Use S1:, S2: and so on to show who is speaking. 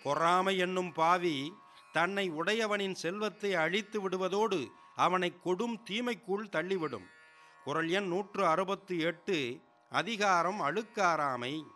S1: பொறாமை என்னும் பாவி தன்னை உடையவனின் செல்வத்தை அழித்து விடுவதோடு அவனை கொடும் தீமைக்குள் தள்ளிவிடும். குறள் எண் 168, அதிகாரம் அழுக்காராமை.